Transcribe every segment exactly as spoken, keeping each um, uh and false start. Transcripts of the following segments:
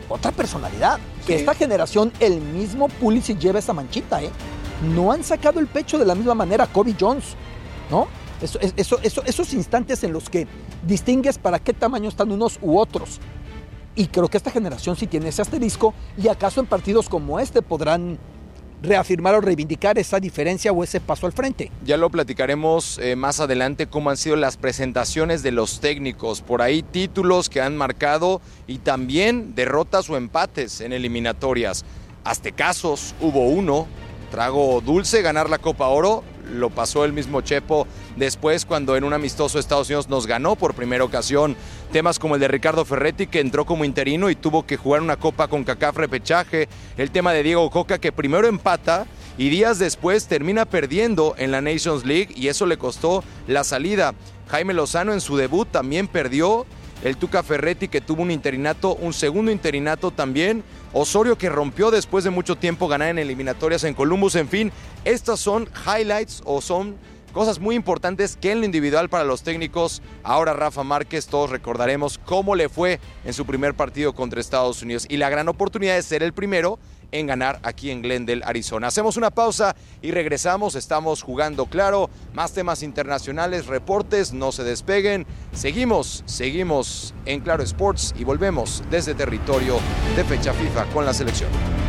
otra personalidad. Sí. Que esta generación, el mismo Pulisic lleva esa manchita, ¿eh? No han sacado el pecho de la misma manera Kobe Jones, ¿no? Eso, eso, eso, esos instantes en los que distingues para qué tamaño están unos u otros. Y creo que esta generación sí tiene ese asterisco, y acaso en partidos como este podrán reafirmar o reivindicar esa diferencia o ese paso al frente. Ya lo platicaremos eh, más adelante cómo han sido las presentaciones de los técnicos. Por ahí títulos que han marcado y también derrotas o empates en eliminatorias. Aztecazos, hubo uno. Trago dulce ganar la Copa Oro, lo pasó el mismo Chepo después cuando en un amistoso Estados Unidos nos ganó por primera ocasión. Temas como el de Ricardo Ferretti, que entró como interino y tuvo que jugar una Copa con CONCACAF repechaje. El tema de Diego Coca, que primero empata y días después termina perdiendo en la Nations League y eso le costó la salida. Jaime Lozano en su debut también perdió. El Tuca Ferretti, que tuvo un interinato, un segundo interinato también. Osorio, que rompió después de mucho tiempo ganar en eliminatorias en Columbus. En fin, estas son highlights o son cosas muy importantes que en lo individual para los técnicos. Ahora Rafa Márquez, todos recordaremos cómo le fue en su primer partido contra Estados Unidos y la gran oportunidad de ser el primero en ganar aquí en Glendale, Arizona. Hacemos una pausa y regresamos. Estamos jugando claro, más temas internacionales, reportes, no se despeguen. Seguimos, seguimos en Claro Sports y volvemos desde territorio de fecha FIFA con la selección.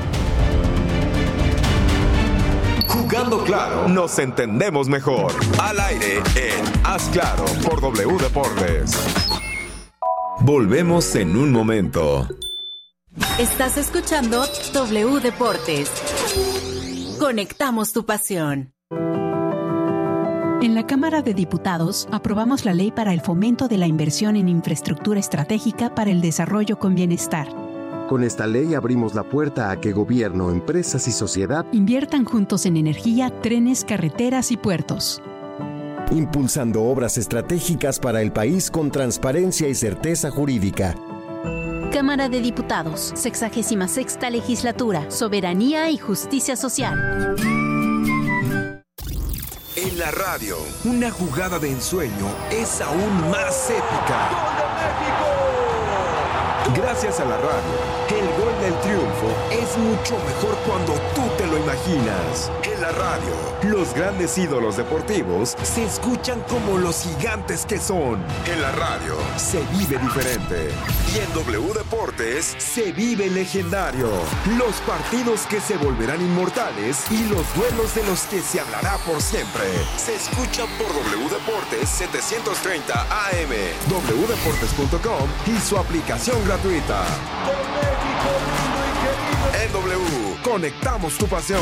Jugando claro, nos entendemos mejor. Al aire en Haz Claro por W Deportes. Volvemos en un momento. Estás escuchando W Deportes. Conectamos tu pasión. En la Cámara de Diputados aprobamos la ley para el fomento de la inversión en infraestructura estratégica para el desarrollo con bienestar. Con esta ley abrimos la puerta a que gobierno, empresas y sociedad inviertan juntos en energía, trenes, carreteras y puertos. Impulsando obras estratégicas para el país con transparencia y certeza jurídica. Cámara de Diputados, sexagésima sexta legislatura, soberanía y justicia social. En la radio, una jugada de ensueño es aún más épica. ¡Gol de México! Gracias a la radio, el gol del triunfo es mucho mejor cuando tú te lo imaginas. En la radio, los grandes ídolos deportivos se escuchan como los gigantes que son. En la radio, se vive diferente. Y en W Deportes, se vive legendario. Los partidos que se volverán inmortales y los duelos de los que se hablará por siempre. Se escuchan por W Deportes setecientos treinta A M, w deportes punto com y su aplicación gratuita. En W, conectamos tu pasión.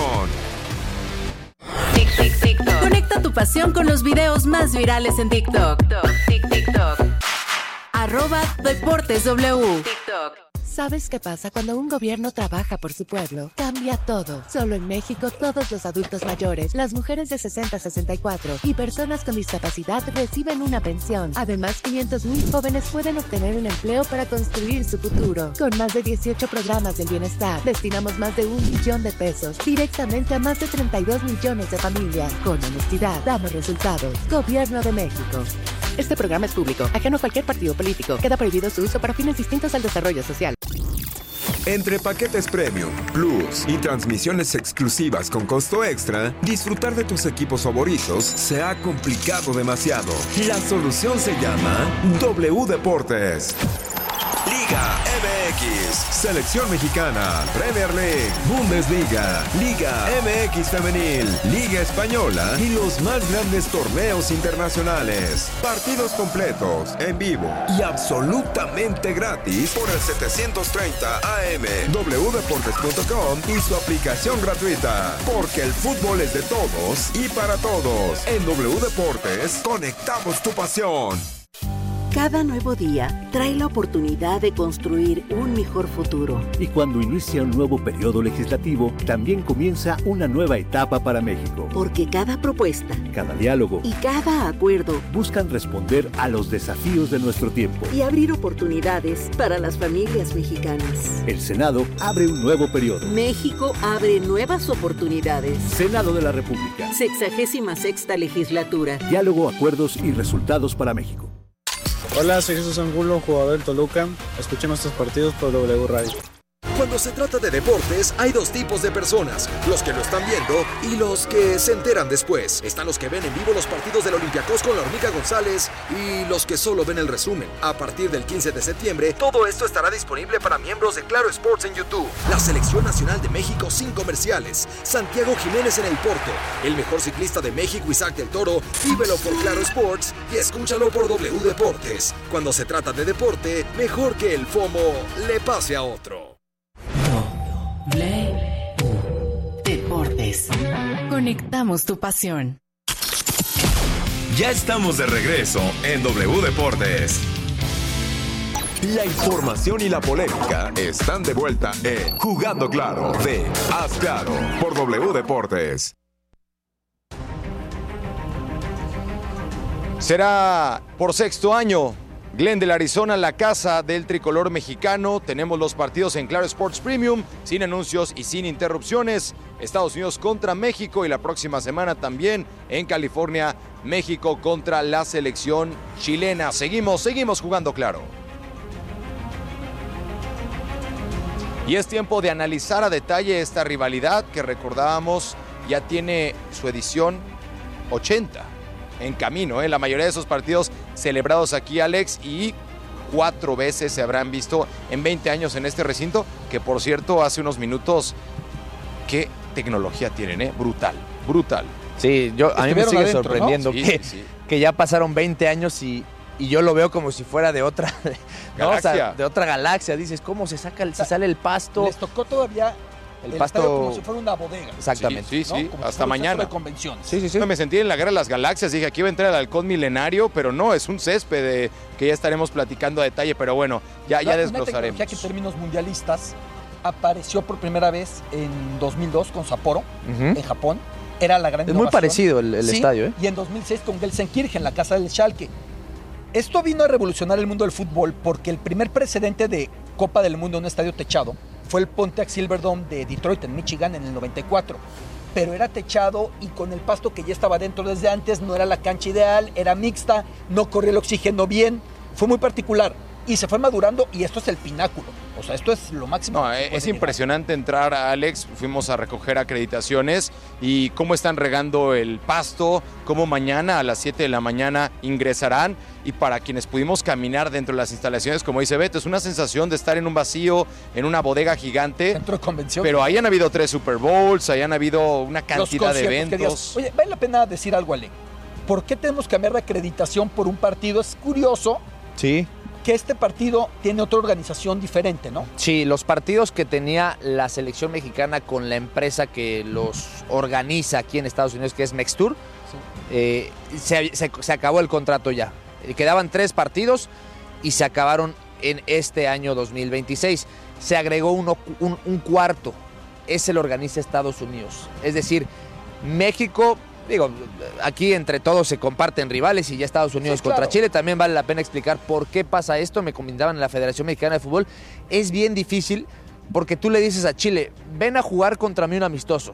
Tic, tic, TikTok. Conecta tu pasión con los videos más virales en TikTok. Tic, TikTok. Arroba Deportes W. TikTok. ¿Sabes qué pasa cuando un gobierno trabaja por su pueblo? Cambia todo. Solo en México, todos los adultos mayores, las mujeres de sesenta a sesenta y cuatro y personas con discapacidad reciben una pensión. Además, quinientos mil jóvenes pueden obtener un empleo para construir su futuro. Con más de dieciocho programas del bienestar, destinamos más de un millón de pesos directamente a más de treinta y dos millones de familias. Con honestidad, damos resultados. Gobierno de México. Este programa es público, ajeno a cualquier partido político. Queda prohibido su uso para fines distintos al desarrollo social. Entre paquetes Premium, Plus y transmisiones exclusivas con costo extra, disfrutar de tus equipos favoritos se ha complicado demasiado. La solución se llama W Deportes. Liga M X, Selección Mexicana, Premier League, Bundesliga, Liga M X Femenil, Liga Española y los más grandes torneos internacionales. Partidos completos, en vivo y absolutamente gratis por el setecientos treinta A M, w deportes punto com y su aplicación gratuita. Porque el fútbol es de todos y para todos. En W Deportes, conectamos tu pasión. Cada nuevo día trae la oportunidad de construir un mejor futuro. Y cuando inicia un nuevo periodo legislativo, también comienza una nueva etapa para México. Porque cada propuesta, cada diálogo y cada acuerdo buscan responder a los desafíos de nuestro tiempo y abrir oportunidades para las familias mexicanas. El Senado abre un nuevo periodo. México abre nuevas oportunidades. Senado de la República. Sexagésima sexta legislatura. Diálogo, acuerdos y resultados para México. Hola, soy Jesús Angulo, jugador del Toluca. Escuchen nuestros partidos por W Radio. Cuando se trata de deportes, hay dos tipos de personas, los que lo están viendo y los que se enteran después. Están los que ven en vivo los partidos del Olympiacos con la Hormiga González y los que solo ven el resumen. A partir del quince de septiembre, todo esto estará disponible para miembros de Claro Sports en YouTube. La Selección Nacional de México sin comerciales. Santiago Jiménez en el Porto. El mejor ciclista de México, Isaac del Toro. Vívelo por Claro Sports y escúchalo por W Deportes. Cuando se trata de deporte, mejor que el FOMO le pase a otro. W Deportes. Conectamos tu pasión. Ya estamos de regreso en W Deportes. La información y la polémica están de vuelta en Jugando Claro de Haz Claro por W Deportes. Será por sexto año Glendale, Arizona, la casa del tricolor mexicano. Tenemos los partidos en Claro Sports Premium, sin anuncios y sin interrupciones. Estados Unidos contra México y la próxima semana también en California, México contra la selección chilena. Seguimos, seguimos jugando claro. Y es tiempo de analizar a detalle esta rivalidad que recordábamos ya tiene su edición ochenta en camino, ¿eh? La mayoría de esos partidos celebrados aquí, Alex, y cuatro veces se habrán visto en veinte años en este recinto, que por cierto hace unos minutos, qué tecnología tienen, ¿eh? Brutal, brutal. Sí, yo, a mí me sigue adentro, sorprendiendo, ¿no? Sí, que, sí, sí. que ya pasaron veinte años y, y yo lo veo como si fuera de otra, ¿no? Galaxia. O sea, de otra galaxia. Dices, ¿cómo se saca, el, o sea, se sale el pasto? Les tocó todavía el, el pasto como si fuera una bodega. Exactamente. Sí, sí, sí. ¿no? Hasta mañana. De convenciones. Sí, sí, sí. Me sentí en la guerra de las galaxias, dije, aquí va a entrar el halcón milenario, pero no, es un césped de, que ya estaremos platicando a detalle, pero bueno, ya, ya desglosaremos. Una tecnología que en términos mundialistas apareció por primera vez en dos mil dos con Sapporo, uh-huh. en Japón. Era la gran Es innovación. muy parecido el, el sí, estadio, ¿eh? Y en dos mil seis con Gelsenkirchen, la casa del Schalke. Esto vino a revolucionar el mundo del fútbol porque el primer precedente de Copa del Mundo en un estadio techado fue el Pontiac Silverdome de Detroit, en Michigan, en el noventa y cuatro. Pero era techado y con el pasto que ya estaba dentro desde antes, no era la cancha ideal, era mixta, no corría el oxígeno bien, fue muy particular. Y se fue madurando y esto es el pináculo. O sea, esto es lo máximo. No, es impresionante entrar, Alex. Fuimos a recoger acreditaciones y cómo están regando el pasto, cómo mañana a las siete de la mañana ingresarán. Y para quienes pudimos caminar dentro de las instalaciones, como dice Beto, es una sensación de estar en un vacío, en una bodega gigante. Centro de convención. Pero ahí han habido tres Super Bowls, ahí han habido una cantidad de eventos. Oye, vale la pena decir algo, Ale. ¿Por qué tenemos que cambiar de acreditación por un partido? Es curioso. Sí. Que este partido tiene otra organización diferente, ¿no? Sí, los partidos que tenía la selección mexicana con la empresa que los organiza aquí en Estados Unidos, que es Mextour, sí. eh, se, se, se acabó el contrato ya. Quedaban tres partidos y se acabaron en este año dos mil veintiséis. Se agregó uno, un, un cuarto, ese lo organiza Estados Unidos. Es decir, México... Digo, aquí entre todos se comparten rivales y ya Estados Unidos sí, contra claro. Chile. También vale la pena explicar por qué pasa esto. Me comentaban en la Federación Mexicana de Fútbol. Es bien difícil porque tú le dices a Chile, ven a jugar contra mí un amistoso.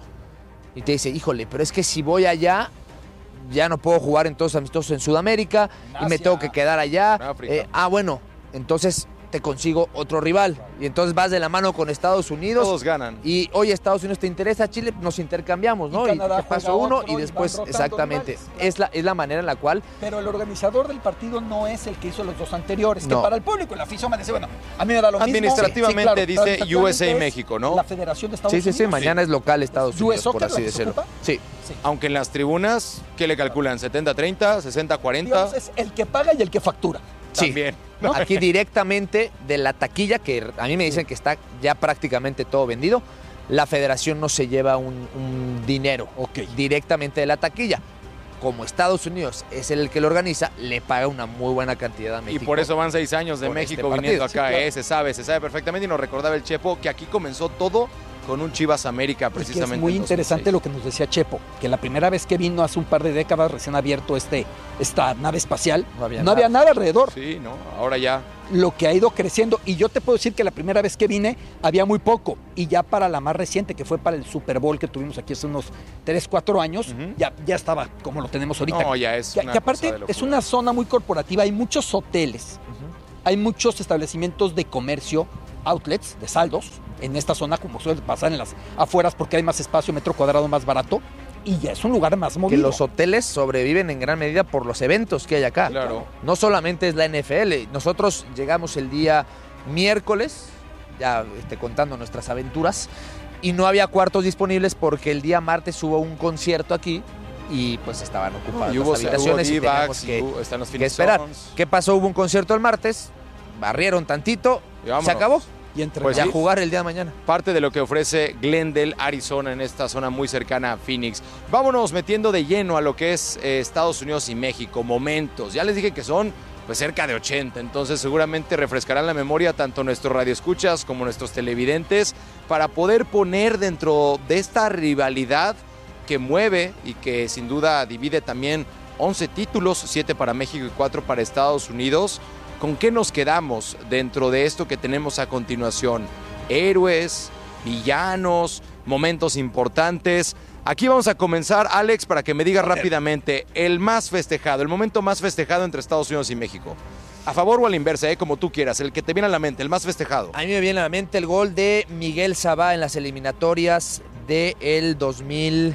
Y te dice, híjole, pero es que si voy allá, ya no puedo jugar entonces amistosos en Sudamérica en Asia, y me tengo que quedar allá. Eh, ah, bueno, entonces te consigo otro rival. Y entonces vas de la mano con Estados Unidos. Todos ganan. Y oye, Estados Unidos te interesa, Chile, nos intercambiamos, ¿no? Y, y te paso uno y después, y exactamente. Rivales, claro. es, la, es la manera en la cual... Pero el organizador del partido no es el que hizo los dos anteriores. No. Que para el público, la afición me dice, bueno, a mí me da lo mismo. Administrativamente sí, claro, dice U S A México, ¿no? La Federación de Estados sí, Unidos. Sí, sí, mañana sí. es local Estados Unidos, por así decirlo. Sí. sí. Aunque en las tribunas, ¿qué le calculan? ¿setenta treinta? ¿sesenta cuarenta? Digamos, es el que paga y el que factura. Sí. También. ¿No? Aquí directamente de la taquilla, que a mí me dicen que está ya prácticamente todo vendido, la federación no se lleva un, un dinero okay. directamente de la taquilla. Como Estados Unidos es el que lo organiza, le paga una muy buena cantidad a México. Y por eso van seis años de México este viniendo acá, sí, claro. eh, se sabe, se sabe perfectamente. Y nos recordaba el Chepo que aquí comenzó todo con un Chivas América, precisamente. Es, es muy interesante lo que nos decía Chepo, que la primera vez que vino hace un par de décadas, recién abierto este, esta nave espacial, no había, no nada. había nada alrededor. Sí, no, ahora ya. Lo que ha ido creciendo, y yo te puedo decir que la primera vez que vine había muy poco, y ya para la más reciente, que fue para el Super Bowl que tuvimos aquí hace unos tres, cuatro años, uh-huh. ya, ya estaba como lo tenemos ahorita. No, ya es que, una que aparte cosa de es una zona muy corporativa, hay muchos hoteles, uh-huh. hay muchos establecimientos de comercio, outlets, de saldos, en esta zona, como suele pasar en las afueras, porque hay más espacio, metro cuadrado más barato, y ya es un lugar más movido. Que los hoteles sobreviven en gran medida por los eventos que hay acá. Claro. No solamente es la N F L. Nosotros llegamos el día miércoles, ya este, contando nuestras aventuras, y no había cuartos disponibles porque el día martes hubo un concierto aquí y pues estaban ocupadas y hubo, las habitaciones hubo y teníamos que, hubo, están los que esperar. ¿Qué pasó? Hubo un concierto el martes, barrieron tantito, se acabó. Y entre pues ya sí, jugar el día de mañana. Parte de lo que ofrece Glendale, Arizona, en esta zona muy cercana a Phoenix. Vámonos metiendo de lleno a lo que es eh, Estados Unidos y México. Momentos. Ya les dije que son pues cerca de ochenta, entonces seguramente refrescarán la memoria tanto nuestros radioescuchas como nuestros televidentes para poder poner dentro de esta rivalidad que mueve y que sin duda divide también once títulos, siete para México y cuatro para Estados Unidos. ¿Con qué nos quedamos dentro de esto que tenemos a continuación? Héroes, villanos, momentos importantes. Aquí vamos a comenzar, Alex, para que me digas rápidamente el más festejado, el momento más festejado entre Estados Unidos y México. A favor o a la inversa, eh, como tú quieras, el que te viene a la mente, el más festejado. A mí me viene a la mente el gol de Miguel Sabá en las eliminatorias del dos mil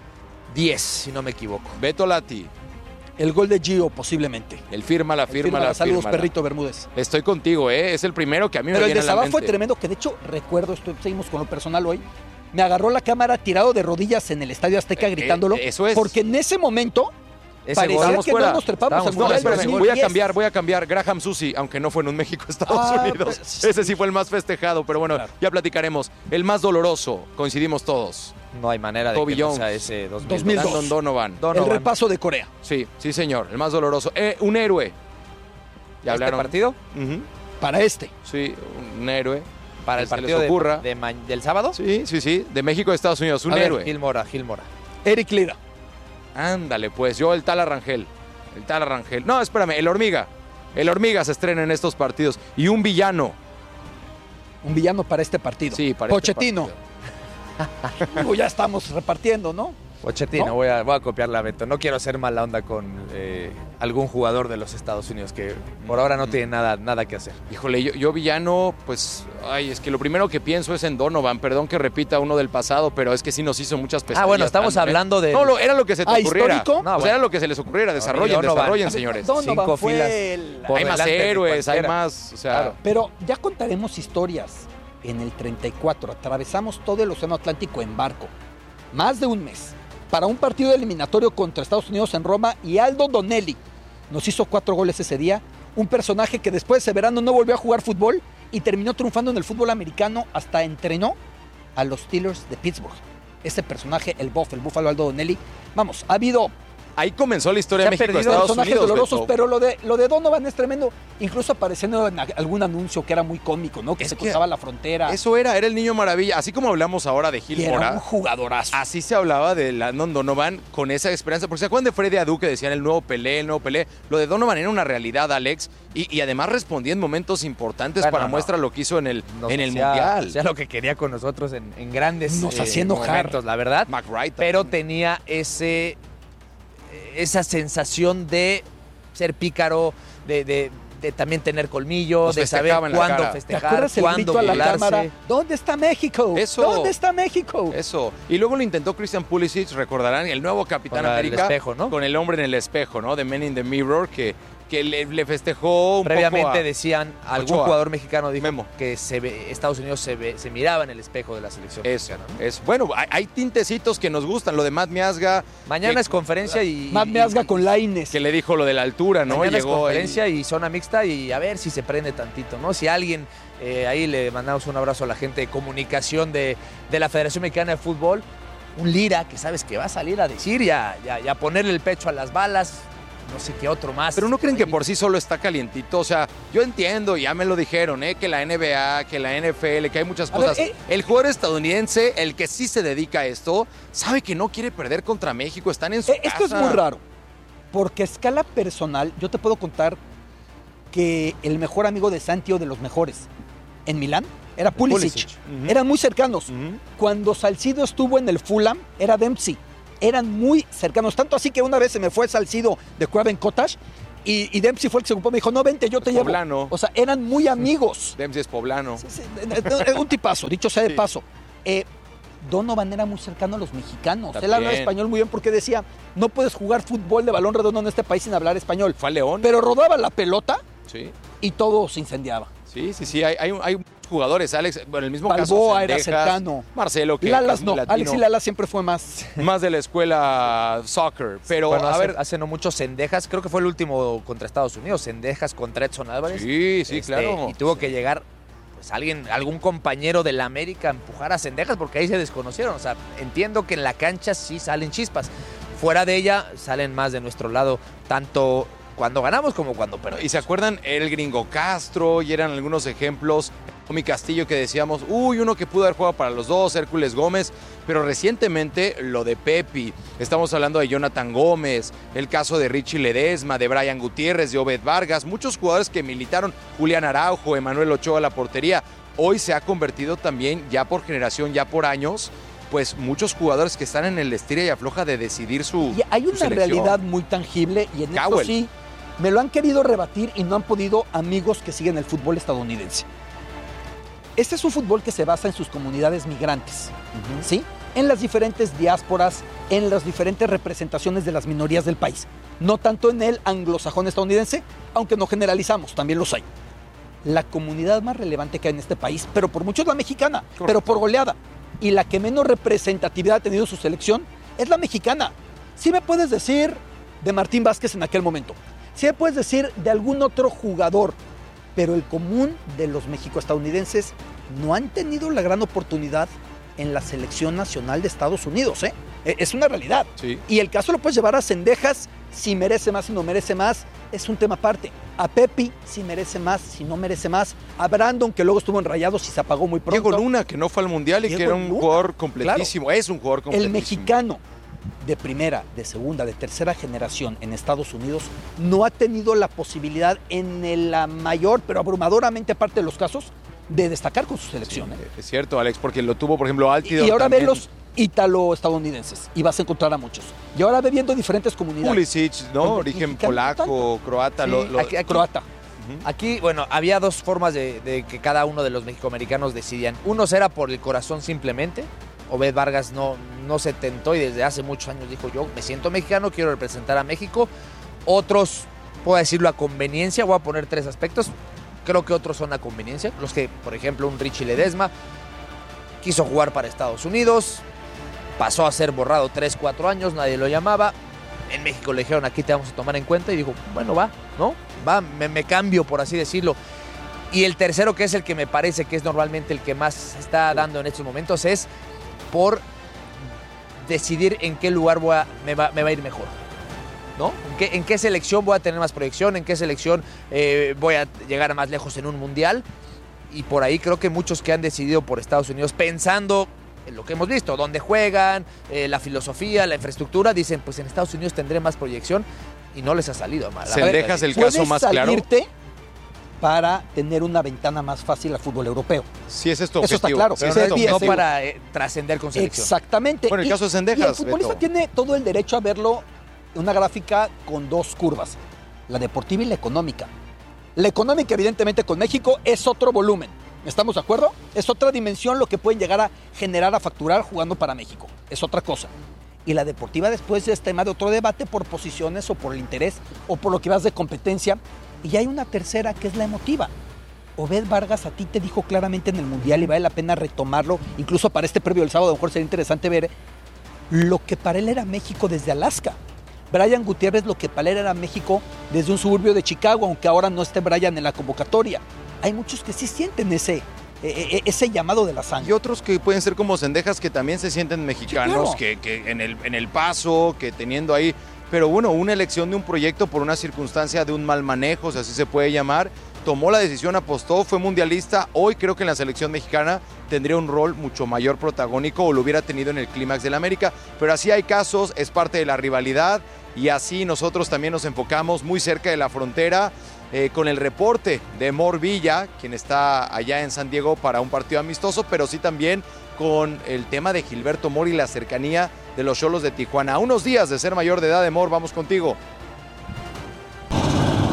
diez, si no me equivoco. Beto Lati. El gol de Gio, posiblemente. El firma, la firma, la Saludos, firma. Perrito Bermúdez. Estoy contigo, ¿eh? Es el primero que a mí Pero me viene a la mente. Pero el de Sabá fue tremendo, que de hecho, recuerdo, esto, seguimos con lo personal hoy, me agarró la cámara tirado de rodillas en el Estadio Azteca gritándolo. Eh, eso es. Porque en ese momento ese parecía gol, que fuera. no nos trepamos al No, mundial espérame, dos mil voy a diez. cambiar, voy a cambiar. Graham Susi, aunque no fue en un México-Estados Ah, Unidos. pues, Ese sí fue el más festejado, pero bueno, claro. ya platicaremos. El más doloroso, coincidimos todos. No hay manera de Toby que no Jones. sea ese dos mil dos. dos mil dos. Landon Donovan. Donovan. El repaso de Corea. Sí, sí señor, el más doloroso. Eh, un héroe. ¿Ya ¿Este hablaron? partido? Uh-huh. Para este. Sí, un héroe. Para el Que se partido les de, ocurra. de ma- del sábado. Sí, sí, sí, de México a Estados Unidos, un A ver, héroe. Gil Mora, Gil Mora. Eric Lira. Ándale, pues, yo el tal Arrangel. El tal Arrangel. No, espérame, el Hormiga. El Hormiga se estrena en estos partidos. Y un villano. Un villano para este partido. Sí, para Pochettino. este partido. Digo, ya estamos repartiendo, ¿no? Pochettino, ¿No? voy, a, voy a copiar la Beto. No quiero ser mala onda con eh, algún jugador de los Estados Unidos que por ahora no tiene nada, nada que hacer. Híjole, yo, yo villano, pues, ay, es que lo primero que pienso es en Donovan. Perdón que repita uno del pasado, pero es que sí nos hizo muchas pesadillas. Ah, bueno, estamos también. hablando de... No, lo, era lo que se te Ah, ocurriera. ¿histórico? No, No, o sea, bueno. era lo que se les ocurriera. Desarrollen, Donovan. desarrollen, señores. Donovan Cinco fue filas. el- Por Hay más delante de héroes, hay cualquiera. más, o sea... Claro. Pero ya contaremos historias. En el treinta y cuatro atravesamos todo el Océano Atlántico en barco. Más de un mes. Para un partido eliminatorio contra Estados Unidos en Roma, y Aldo Donelli nos hizo cuatro goles ese día. Un personaje que después de ese verano no volvió a jugar fútbol y terminó triunfando en el fútbol americano, hasta entrenó a los Steelers de Pittsburgh. Ese personaje, el Buff, el Búfalo Aldo Donelli. Vamos, ha habido Ahí comenzó la historia se de ha México perdido Estados personajes Unidos, dolorosos, Beto. pero lo de, lo de Donovan es tremendo. Incluso apareciendo en algún anuncio que era muy cómico, ¿no? Que Es se que cruzaba la frontera. Eso era, era el niño maravilla. Así como hablamos ahora de Gil Y era Mora, un jugadorazo. así se hablaba de Landon Donovan con esa esperanza. Porque se acuerdan de Freddy Adu que decían el nuevo Pelé, el nuevo Pelé. Lo de Donovan era una realidad, Alex. Y, y además respondía en momentos importantes Bueno, para no. muestra lo que hizo en el, Nos en el hacía- Mundial. hacía lo que quería con nosotros en, en grandes Nos hacía enojar. momentos, la verdad. McWright. Pero tenía ese esa sensación de ser pícaro, de, de, de también tener colmillo, Nos de saber festejaba en la cuándo cara. ¿Te festejar, acuerdas el cuándo grito a la burlarse. cámara? ¿Dónde está México? Eso. ¿Dónde está México? Eso. Y luego lo intentó Christian Pulisic, recordarán, el nuevo Capitán Con el América. espejo, ¿no? Con el hombre en el espejo, ¿no? The Man in the Mirror, que, que le, le festejó un Previamente poco a- decían, algún Ochoa. jugador mexicano dijo Memo. que se ve, Estados Unidos se, ve, se miraba en el espejo de la selección Eso, mexicana, ¿no? eso. Bueno, hay, hay tintecitos que nos gustan. Lo de Matt Miazga. Mañana que- es conferencia y... Matt Miazga y- con Lainez. Que le dijo lo de la altura, ¿no? Mañana es Llegó conferencia ahí. y zona mixta y a ver si se prende tantito, ¿no? Si alguien, eh, ahí le mandamos un abrazo a la gente de comunicación de, de la Federación Mexicana de Fútbol, un Lira que sabes que va a salir a decir y a, y a- y a ponerle el pecho a las balas, no sé qué otro más. Pero no creen que por sí solo está calientito. O sea, yo entiendo, ya me lo dijeron, ¿eh? Que la N B A, que la N F L, que hay muchas A cosas. ver, eh. El jugador estadounidense, el que sí se dedica a esto, sabe que no quiere perder contra México. Están en su Eh, Esto es casa. muy raro, porque a escala personal, yo te puedo contar que el mejor amigo de Santi, o de los mejores, en Milán, era Pulisic. Pulisic. Ujú. Eran muy cercanos. Ujú. Cuando Salcido estuvo en el Fulham, era Dempsey. Eran muy cercanos, tanto así que una vez se me fue Salcido de Craven Cottage y, y Dempsey fue el que se ocupó, me dijo, no, vente, yo te llevo. Poblano. O sea, eran muy amigos. Dempsey es poblano. Sí, sí, un tipazo, dicho sea de sí. paso. Eh, Donovan era muy cercano a los mexicanos. También. Él hablaba español muy bien porque decía, no puedes jugar fútbol de balón redondo en este país sin hablar español. Fue a León. Pero rodaba la pelota sí. y todo se incendiaba. Sí, sí, sí. Hay, hay, hay jugadores, Alex, bueno, el mismo Balboa caso era cercano. Marcelo, que Lalas no, latino, Alex y Lalas siempre fue más. Más de la escuela soccer. Pero, bueno, a hace, ver. Hace no mucho Cendejas, creo que fue el último contra Estados Unidos, Cendejas contra Edson Álvarez. Sí, sí, este, claro. Y tuvo sí. que llegar pues alguien, algún compañero de la América a empujar a Cendejas porque ahí se desconocieron. O sea, entiendo que en la cancha sí salen chispas. Fuera de ella salen más de nuestro lado, tanto cuando ganamos como cuando perdemos. ¿Y se acuerdan el Gringo Castro? Y eran algunos ejemplos. Mi Castillo que decíamos, uy, uno que pudo haber jugado para los dos, Hércules Gómez, pero recientemente lo de Pepi, estamos hablando de Jonathan Gómez, el caso de Richie Ledesma, de Brian Gutiérrez, de Obed Vargas, muchos jugadores que militaron, Julián Araujo, Emanuel Ochoa a la portería, hoy se ha convertido también, ya por generación, ya por años, pues muchos jugadores que están en el estira y afloja de decidir su Y hay una su selección. realidad muy tangible y en Cowell. esto sí, me lo han querido rebatir y no han podido amigos que siguen el fútbol estadounidense. Este es un fútbol que se basa en sus comunidades migrantes, uh-huh. ¿sí? En las diferentes diásporas, en las diferentes representaciones de las minorías del país. No tanto en el anglosajón estadounidense, aunque no generalizamos, también los hay. La comunidad más relevante que hay en este país, pero por mucho es la mexicana, Correcto. pero por goleada. Y la que menos representatividad ha tenido su selección es la mexicana. Sí me puedes decir de Martín Vázquez en aquel momento. Sí me puedes decir de algún otro jugador. Pero el común de los mexicoestadounidenses no han tenido la gran oportunidad en la selección nacional de Estados Unidos, ¿eh? Es una realidad. Sí. Y el caso lo puedes llevar a Cendejas, si merece más, si no merece más, es un tema aparte. A Pepi, si merece más, si no merece más. A Brandon, que luego estuvo en Rayados y se apagó muy pronto. Diego Luna, que no fue al Mundial y Diego que era un Luna, jugador completísimo, claro. es un jugador completísimo. El mexicano de primera, de segunda, de tercera generación en Estados Unidos no ha tenido la posibilidad en la mayor, pero abrumadoramente parte de los casos, de destacar con su selección. Sí, ¿eh? Es cierto, Alex, porque lo tuvo, por ejemplo, Altidor. Y, y ahora también. ve los ítalo-estadounidenses y vas a encontrar a muchos. Y ahora ve viendo diferentes comunidades. Pulisic, ¿no? Origen polaco, croata. Sí, lo, lo... Aquí, aquí, croata. Uh-huh. Aquí, bueno, había dos formas de, de que cada uno de los mexicoamericanos decidían. Unos era por el corazón simplemente. Obed Vargas no, no se tentó y desde hace muchos años dijo, yo me siento mexicano, quiero representar a México. Otros, puedo decirlo a conveniencia, voy a poner tres aspectos. Creo que otros son a conveniencia. Los que, por ejemplo, un Richie Ledesma quiso jugar para Estados Unidos, pasó a ser borrado tres, cuatro años, nadie lo llamaba. En México le dijeron, aquí te vamos a tomar en cuenta y dijo, bueno, va, ¿no? Va, me, me cambio, por así decirlo. Y el tercero, que es el que me parece que es normalmente el que más se está dando en estos momentos, es por decidir en qué lugar voy a, me, va, me va a ir mejor, ¿no? ¿En qué, en qué selección voy a tener más proyección? ¿En qué selección eh, voy a llegar más lejos en un mundial? Y por ahí creo que muchos que han decidido por Estados Unidos pensando en lo que hemos visto, dónde juegan, eh, la filosofía, la infraestructura, dicen, pues en Estados Unidos tendré más proyección y no les ha salido mal. Cendejas el caso más claro. Para tener una ventana más fácil al fútbol europeo. Sí, es esto. Eso está claro. Pero sí, no, es no para eh, trascender con selección. Exactamente. Bueno, el caso de Cendejas. Y el futbolista Beto. tiene todo el derecho a verlo en una gráfica con dos curvas, la deportiva y la económica. La económica, evidentemente, con México es otro volumen. ¿Estamos de acuerdo? Es otra dimensión lo que pueden llegar a generar, a facturar jugando para México. Es otra cosa. Y la deportiva después es tema de otro debate por posiciones o por el interés o por lo que vas de competencia. Y hay una tercera que es la emotiva. Obed Vargas a ti te dijo claramente en el Mundial y vale la pena retomarlo, incluso para este previo del sábado, a lo mejor sería interesante ver lo que para él era México desde Alaska. Brian Gutiérrez lo que para él era México desde un suburbio de Chicago, aunque ahora no esté Brian en la convocatoria. Hay muchos que sí sienten ese, eh, ese llamado de la sangre. Y otros que pueden ser como Cendejas que también se sienten mexicanos, sí, claro. que, que en, el, en el paso, que teniendo ahí... Pero bueno, una elección de un proyecto por una circunstancia de un mal manejo, si así se puede llamar, tomó la decisión, apostó, fue mundialista. Hoy creo que en la selección mexicana tendría un rol mucho mayor protagónico o lo hubiera tenido en el clímax del América. Pero así hay casos, es parte de la rivalidad y así nosotros también nos enfocamos muy cerca de la frontera eh, con el reporte de Mor Villa, quien está allá en San Diego para un partido amistoso, pero sí también con el tema de Gilberto Mor y la cercanía de los Xolos de Tijuana. A unos días de ser mayor de edad, de Mor, vamos contigo.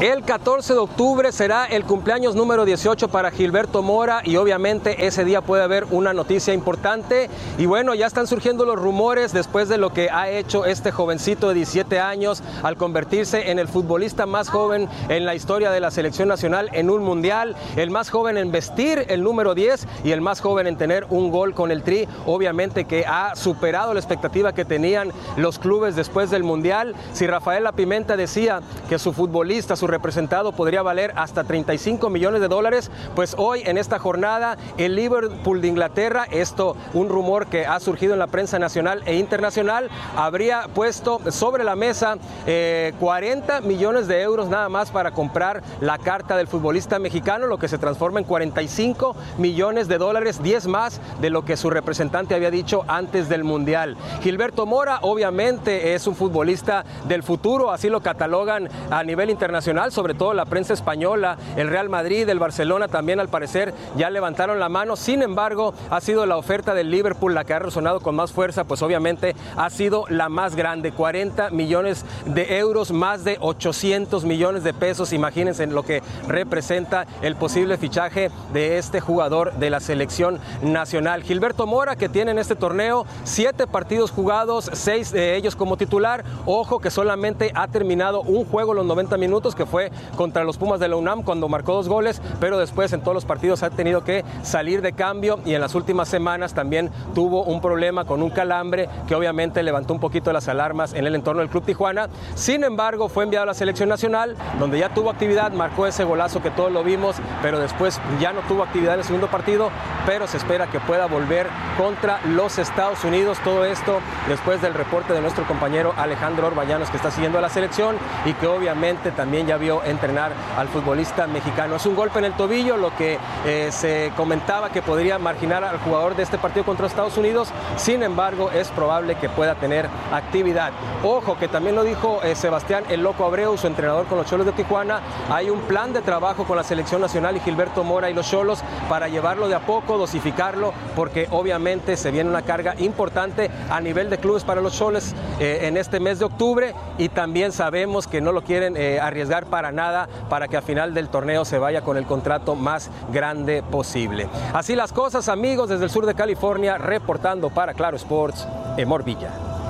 El catorce de octubre será el cumpleaños número dieciocho para Gilberto Mora y obviamente ese día puede haber una noticia importante. Y bueno, ya están surgiendo los rumores después de lo que ha hecho este jovencito de diecisiete años al convertirse en el futbolista más joven en la historia de la selección nacional en un mundial, el más joven en vestir el número diez y el más joven en tener un gol con el Tri. Obviamente que ha superado la expectativa que tenían los clubes después del mundial. Si Rafael La Pimenta decía que su futbolista, su representado podría valer hasta treinta y cinco millones de dólares, pues hoy en esta jornada el Liverpool de Inglaterra, esto un rumor que ha surgido en la prensa nacional e internacional, habría puesto sobre la mesa eh, cuarenta millones de euros nada más para comprar la carta del futbolista mexicano, lo que se transforma en cuarenta y cinco millones de dólares, diez más de lo que su representante había dicho antes del mundial. Gilberto Mora obviamente es un futbolista del futuro, así lo catalogan a nivel internacional, sobre todo la prensa española, el Real Madrid, el Barcelona también al parecer ya levantaron la mano. Sin embargo, ha sido la oferta del Liverpool la que ha resonado con más fuerza, pues obviamente ha sido la más grande, cuarenta millones de euros, más de ochocientos millones de pesos. Imagínense lo que representa el posible fichaje de este jugador de la selección nacional. Gilberto Mora, que tiene en este torneo siete partidos jugados, seis de ellos como titular. Ojo que solamente ha terminado un juego los noventa minutos, que fue contra los Pumas de la UNAM cuando marcó dos goles, pero después en todos los partidos ha tenido que salir de cambio y en las últimas semanas también tuvo un problema con un calambre que obviamente levantó un poquito las alarmas en el entorno del Club Tijuana. Sin embargo, fue enviado a la selección nacional, donde ya tuvo actividad, marcó ese golazo que todos lo vimos, pero después ya no tuvo actividad en el segundo partido, pero se espera que pueda volver contra los Estados Unidos. Todo esto después del reporte de nuestro compañero Alejandro Orbañanos, que está siguiendo a la selección y que obviamente también ya vio entrenar al futbolista mexicano. Es un golpe en el tobillo, lo que eh, se comentaba que podría marginar al jugador de este partido contra Estados Unidos. Sin embargo, es probable que pueda tener actividad. Ojo, que también lo dijo eh, Sebastián El Loco Abreu, su entrenador con los Xolos de Tijuana. Hay un plan de trabajo con la selección nacional y Gilberto Mora y los Xolos para llevarlo de a poco, dosificarlo, porque obviamente se viene una carga importante a nivel de clubes para los Xolos eh, en este mes de octubre, y también sabemos que no lo quieren eh, arriesgar para nada para que a final del torneo se vaya con el contrato más grande posible. Así las cosas, amigos, desde el sur de California, reportando para Claro Sports, Emor Villa.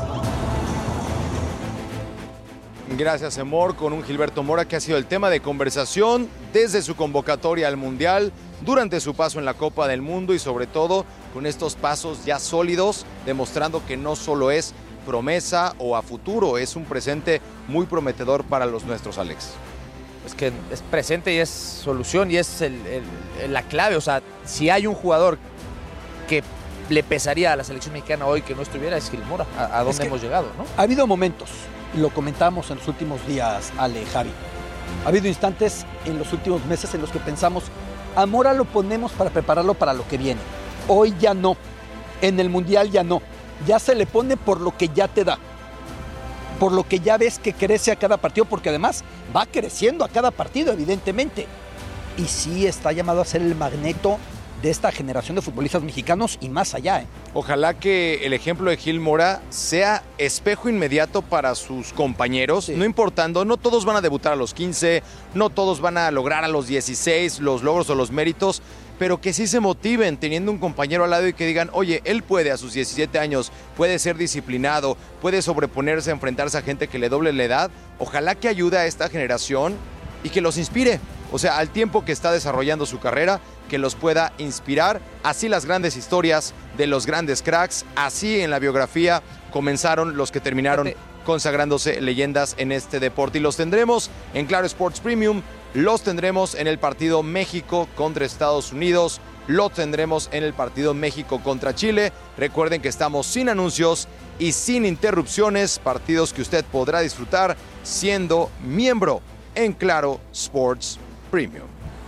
Gracias, Emor, con un Gilberto Mora que ha sido el tema de conversación desde su convocatoria al Mundial, durante su paso en la Copa del Mundo y sobre todo con estos pasos ya sólidos, demostrando que no solo es promesa o a futuro, es un presente muy prometedor para los nuestros, Alex. Es que es presente y es solución y es el, el, la clave. O sea, si hay un jugador que le pesaría a la selección mexicana hoy que no estuviera, es Gil Mora. ¿A, a dónde hemos llegado, no? Ha habido momentos, lo comentamos en los últimos días, Ale, Javi. Ha habido instantes en los últimos meses en los que pensamos, a Mora lo ponemos para prepararlo para lo que viene. Hoy ya no. En el Mundial ya no. Ya se le pone por lo que ya te da. Por lo que ya ves que crece a cada partido, porque además va creciendo a cada partido, evidentemente. Y sí está llamado a ser el magneto de esta generación de futbolistas mexicanos y más allá. ¿eh? Ojalá que el ejemplo de Gil Mora sea espejo inmediato para sus compañeros, sí. No importando, no todos van a debutar a los quince, no todos van a lograr a los dieciséis los logros o los méritos, pero que sí se motiven teniendo un compañero al lado y que digan, oye, él puede a sus diecisiete años, puede ser disciplinado, puede sobreponerse, enfrentarse a gente que le doble la edad. Ojalá que ayude a esta generación y que los inspire. O sea, al tiempo que está desarrollando su carrera, que los pueda inspirar. Así las grandes historias de los grandes cracks, así en la biografía comenzaron los que terminaron consagrándose leyendas en este deporte. Y los tendremos en Claro Sports Premium, los tendremos en el partido México contra Estados Unidos, lo tendremos en el partido México contra Chile. Recuerden que estamos sin anuncios y sin interrupciones, partidos que usted podrá disfrutar siendo miembro en Claro Sports Premium.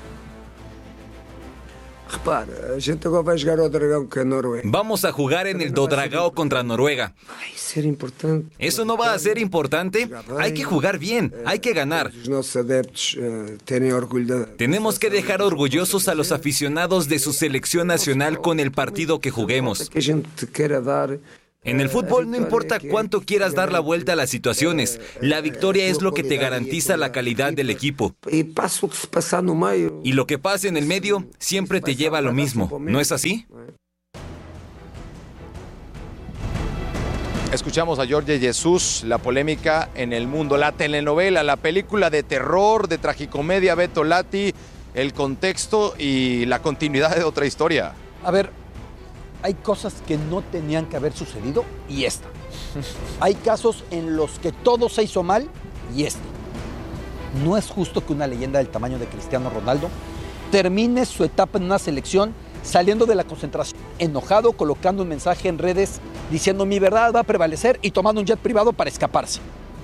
Vamos a jugar en el Do Dragao contra Noruega. ¿Eso no va a ser importante? Hay que jugar bien, hay que ganar. Tenemos que dejar orgullosos a los aficionados de su selección nacional con el partido que juguemos. En el fútbol no importa cuánto quieras dar la vuelta a las situaciones, la victoria es lo que te garantiza la calidad del equipo. Y lo que pasa en el medio siempre te lleva a lo mismo, ¿no es así? Escuchamos a Jorge Jesús, la polémica en el mundo, la telenovela, la película de terror, de tragicomedia, Beto Lati, el contexto y la continuidad de otra historia. A ver, hay cosas que no tenían que haber sucedido y esta. Hay casos en los que todo se hizo mal y este. No es justo que una leyenda del tamaño de Cristiano Ronaldo termine su etapa en una selección saliendo de la concentración enojado, colocando un mensaje en redes diciendo mi verdad va a prevalecer y tomando un jet privado para escaparse.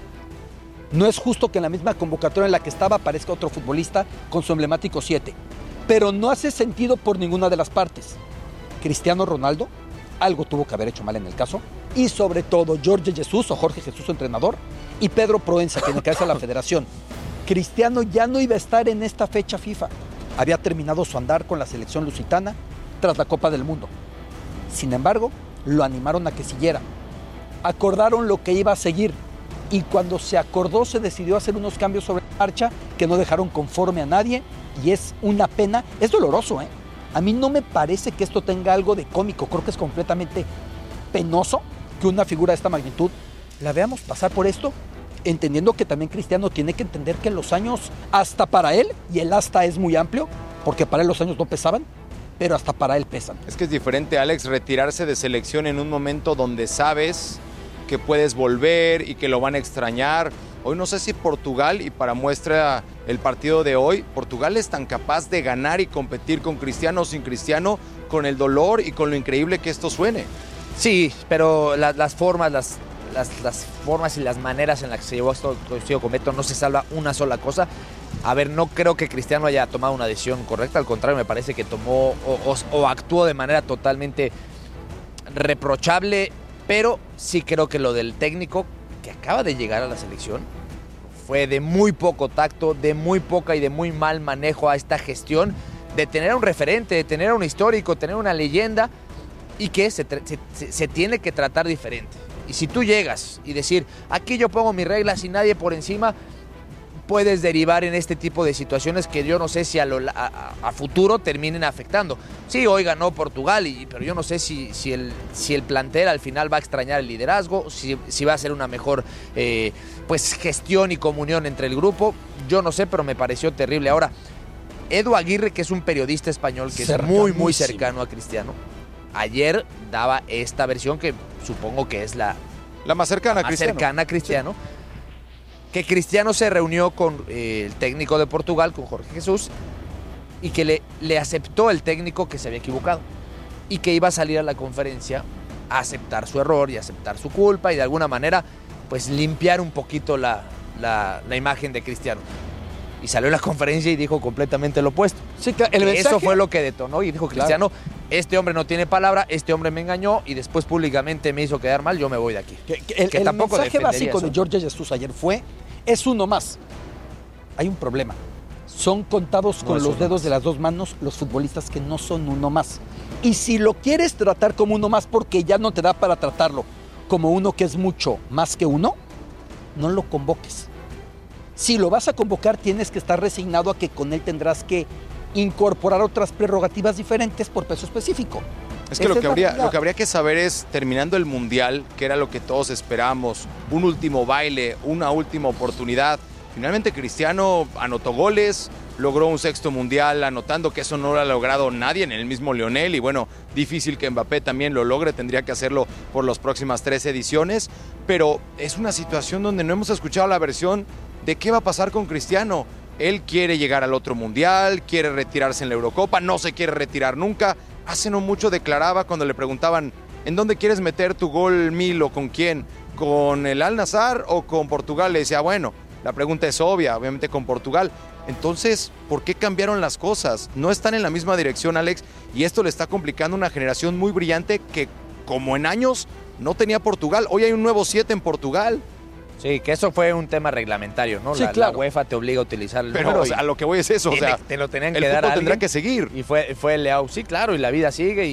No es justo que en la misma convocatoria en la que estaba aparezca otro futbolista con su emblemático siete, pero no hace sentido por ninguna de las partes. Cristiano Ronaldo, algo tuvo que haber hecho mal en el caso, y sobre todo Jorge Jesús o Jorge Jesús, su entrenador, y Pedro Proenza, quien encabeza la federación. Cristiano ya no iba a estar en esta fecha FIFA. Había terminado su andar con la selección lusitana tras la Copa del Mundo. Sin embargo, lo animaron a que siguiera. Acordaron lo que iba a seguir y cuando se acordó se decidió hacer unos cambios sobre la marcha que no dejaron conforme a nadie y es una pena, es doloroso, ¿eh? A mí no me parece que esto tenga algo de cómico, creo que es completamente penoso que una figura de esta magnitud la veamos pasar por esto, entendiendo que también Cristiano tiene que entender que los años, hasta para él, y el hasta es muy amplio, porque para él los años no pesaban, pero hasta para él pesan. Es que es diferente, Alex, retirarse de selección en un momento donde sabes que puedes volver y que lo van a extrañar. Hoy no sé si Portugal, y para muestra el partido de hoy, Portugal es tan capaz de ganar y competir con Cristiano o sin Cristiano, con el dolor y con lo increíble que esto suene. Sí, pero la, las formas, las, las, las formas y las maneras en las que se llevó esto con Beto no se salva una sola cosa. A ver, no creo que Cristiano haya tomado una decisión correcta, al contrario, me parece que tomó o, o, o actuó de manera totalmente reprochable, pero sí creo que lo del técnico que acaba de llegar a la selección fue de muy poco tacto, de muy poca y de muy mal manejo a esta gestión, de tener a un referente, de tener a un histórico, tener una leyenda y que se, se, se tiene que tratar diferente. Y si tú llegas y decir, aquí yo pongo mis reglas y nadie por encima, puedes derivar en este tipo de situaciones que yo no sé si a, lo, a, a futuro terminen afectando. Sí, hoy ganó Portugal, y, pero yo no sé si, si, el, si el plantel al final va a extrañar el liderazgo, si, si va a ser una mejor eh, pues, gestión y comunión entre el grupo. Yo no sé, pero me pareció terrible. Ahora, Edu Aguirre, que es un periodista español que es muy, muy cercano a Cristiano, ayer daba esta versión que supongo que es la, la más cercana a Cristiano. cercana a Cristiano. Sí. Que Cristiano se reunió con eh, el técnico de Portugal, con Jorge Jesús, y que le, le aceptó el técnico que se había equivocado y que iba a salir a la conferencia a aceptar su error y aceptar su culpa y de alguna manera pues limpiar un poquito la, la, la imagen de Cristiano. Y salió a la conferencia y dijo completamente lo opuesto. Sí, el mensaje... Eso fue lo que detonó y dijo Cristiano, claro, este hombre no tiene palabra, este hombre me engañó y después públicamente me hizo quedar mal, yo me voy de aquí. Que, que el, que el tampoco mensaje básico eso. de Jorge Jesús ayer fue, es uno más. Hay un problema. Son contados con no los dedos más. de las dos manos los futbolistas que no son uno más. Y si lo quieres tratar como uno más porque ya no te da para tratarlo como uno que es mucho más que uno, no lo convoques. Si lo vas a convocar, tienes que estar resignado a que con él tendrás que incorporar otras prerrogativas diferentes por peso específico. Es que lo que, habría, lo que habría que saber es, terminando el Mundial, que era lo que todos esperamos, un último baile, una última oportunidad. Finalmente Cristiano anotó goles, logró un sexto Mundial, anotando que eso no lo ha logrado nadie, en el mismo Lionel, y bueno, difícil que Mbappé también lo logre, tendría que hacerlo por las próximas tres ediciones, pero es una situación donde no hemos escuchado la versión de qué va a pasar con Cristiano. Él quiere llegar al otro Mundial, quiere retirarse en la Eurocopa, no se quiere retirar nunca. Hace no mucho declaraba cuando le preguntaban ¿en dónde quieres meter tu gol mil o con quién? ¿Con el Al-Nassr o con Portugal? Le decía, bueno, la pregunta es obvia, obviamente con Portugal. Entonces, ¿por qué cambiaron las cosas? No están en la misma dirección, Alex, y esto le está complicando a una generación muy brillante que, como en años, no tenía Portugal. Hoy hay un nuevo siete en Portugal. Sí, que eso fue un tema reglamentario, ¿no? Sí, la, claro. la UEFA te obliga a utilizar el Pero número. O sea, a lo que voy es eso, tiene, o sea, te lo tenían el que dar a tendrá alguien, que seguir. Y fue, fue Leao. Sí, claro, y la vida sigue y,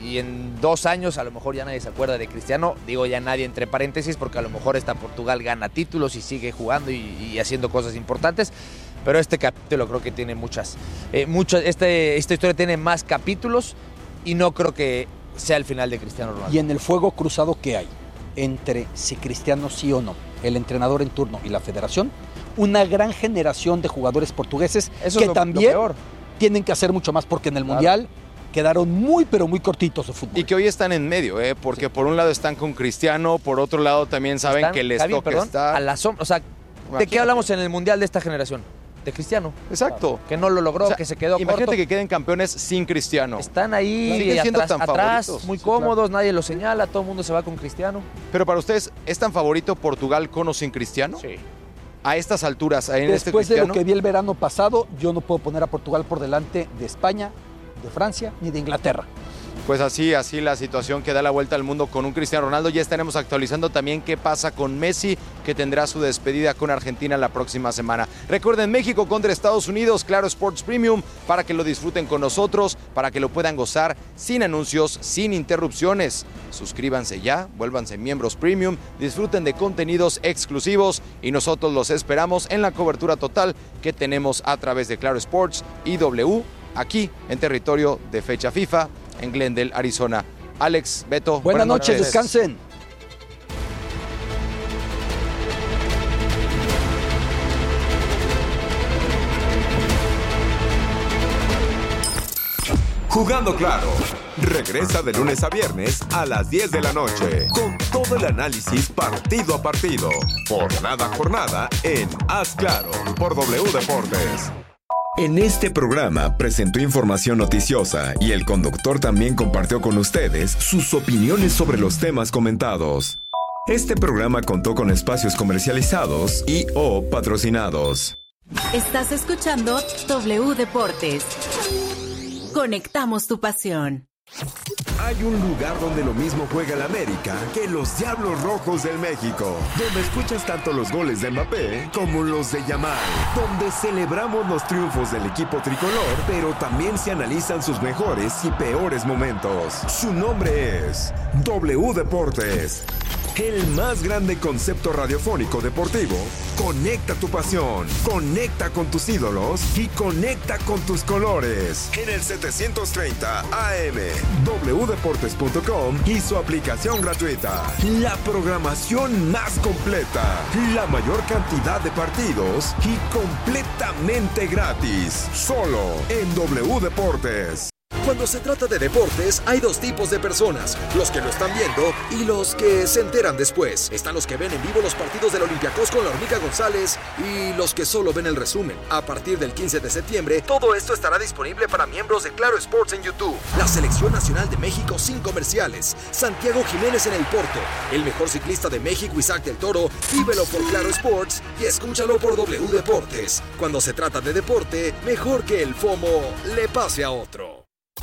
y en dos años a lo mejor ya nadie se acuerda de Cristiano. Digo ya nadie entre paréntesis porque a lo mejor esta Portugal gana títulos y sigue jugando y, y haciendo cosas importantes. Pero este capítulo creo que tiene muchas, eh, muchas este, esta historia tiene más capítulos y no creo que sea el final de Cristiano Ronaldo. Y en el fuego cruzado que hay entre si Cristiano sí o no, el entrenador en turno y la federación, una gran generación de jugadores portugueses Eso que es lo, también lo tienen que hacer mucho más porque en el claro. Mundial quedaron muy pero muy cortitos de fútbol. Y que hoy están en medio, ¿eh? Porque sí. por un lado están con Cristiano, por otro lado también saben están, que les Javi, toca perdón, estar... a la sombra, o sea, imagínate. ¿De qué hablamos en el Mundial de esta generación? De Cristiano. Exacto. Que no lo logró, o sea, que se quedó imagínate corto. que queden campeones sin Cristiano. Están ahí atrás, atrás muy sí, cómodos, claro. nadie los señala, todo el mundo se va con Cristiano. Pero para ustedes, ¿es tan favorito Portugal con o sin Cristiano? Sí. A estas alturas, en Después este Cristiano... de lo que vi el verano pasado, yo no puedo poner a Portugal por delante de España, de Francia, ni de Inglaterra. Pues así, así la situación que da la vuelta al mundo con un Cristiano Ronaldo. Ya estaremos actualizando también qué pasa con Messi, que tendrá su despedida con Argentina la próxima semana. Recuerden, México contra Estados Unidos, Claro Sports Premium, para que lo disfruten con nosotros, para que lo puedan gozar sin anuncios, sin interrupciones. Suscríbanse ya, vuélvanse miembros Premium, disfruten de contenidos exclusivos y nosotros los esperamos en la cobertura total que tenemos a través de Claro Sports y W, aquí en territorio de fecha FIFA, en Glendale, Arizona. Alex, Beto, buenas, buenas noches, noches, descansen. Jugando Claro, regresa de lunes a viernes a las diez de la noche, con todo el análisis partido a partido, jornada a jornada en Haz Claro, por W Deportes. En este programa presentó información noticiosa y el conductor también compartió con ustedes sus opiniones sobre los temas comentados. Este programa contó con espacios comercializados y o patrocinados. Estás escuchando W Deportes. Conectamos tu pasión. Hay un lugar donde lo mismo juega el América que los Diablos Rojos del México, donde escuchas tanto los goles de Mbappé como los de Yamal, donde celebramos los triunfos del equipo tricolor, pero también se analizan sus mejores y peores momentos. Su nombre es W Deportes, el más grande concepto radiofónico deportivo. Conecta tu pasión, conecta con tus ídolos y conecta con tus colores. En el setecientos treinta A M, w deportes punto com y su aplicación gratuita. La programación más completa, la mayor cantidad de partidos y completamente gratis. Solo en W Deportes. Cuando se trata de deportes, hay dos tipos de personas, los que lo están viendo y los que se enteran después. Están los que ven en vivo los partidos del Olympiacos con la Hormiga González y los que solo ven el resumen. A partir del quince de septiembre, todo esto estará disponible para miembros de Claro Sports en YouTube. La Selección Nacional de México sin comerciales. Santiago Jiménez en el Porto. El mejor ciclista de México, Isaac del Toro. Vívelo por Claro Sports y escúchalo por W Deportes. Cuando se trata de deporte, mejor que el FOMO le pase a otro.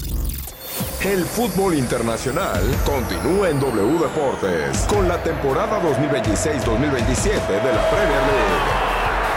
El fútbol internacional continúa en W Deportes con la temporada dos mil veintiséis dos mil veintisiete de la Premier League.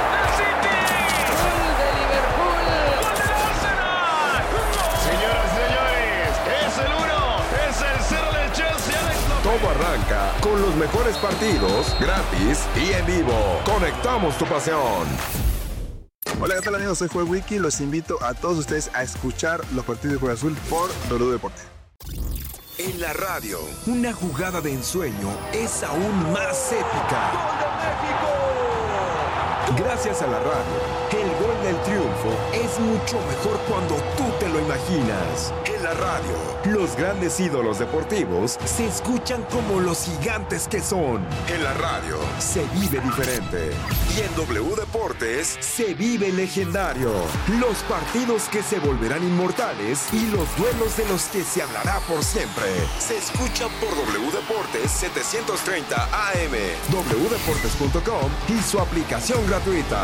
Todo arranca con los mejores partidos, gratis y en vivo. Conectamos tu pasión. Hola, ¿qué tal amigos? Soy Joel Wiki. Los invito a todos ustedes a escuchar los partidos de Cruz Azul por W Deportes. En la radio, una jugada de ensueño es aún más épica. ¡Gol de México! Gracias a la radio, el gol del triunfo es mucho mejor cuando tú te lo imaginas. En la radio, los grandes ídolos deportivos se escuchan como los gigantes que son. En la radio, se vive diferente. Y en W Deportes, se vive legendario. Los partidos que se volverán inmortales y los duelos de los que se hablará por siempre. Se escuchan por W Deportes setecientos treinta A M, w deportes punto com y su aplicación gratuita.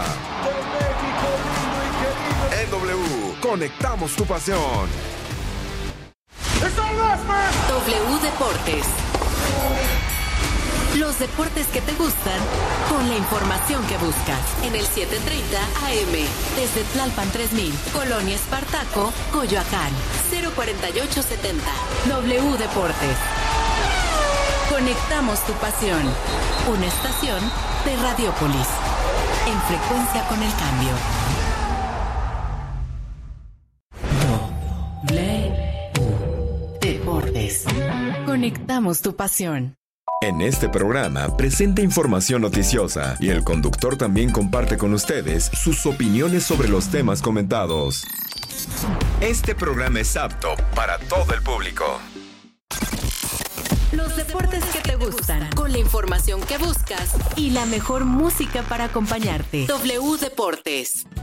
En W, conectamos tu pasión. W Deportes. Los deportes que te gustan con la información que buscas. En el siete treinta A M. Desde Tlalpan tres mil, Colonia Espartaco, Coyoacán. cero cuarenta y ocho setenta. W Deportes. Conectamos tu pasión. Una estación de Radiopolis. En frecuencia con el cambio. W Deportes. Conectamos tu pasión. En este programa presenta información noticiosa y el conductor también comparte con ustedes sus opiniones sobre los temas comentados. Este programa es apto para todo el público. Los deportes que te gustan, con la información que buscas y la mejor música para acompañarte. W Deportes.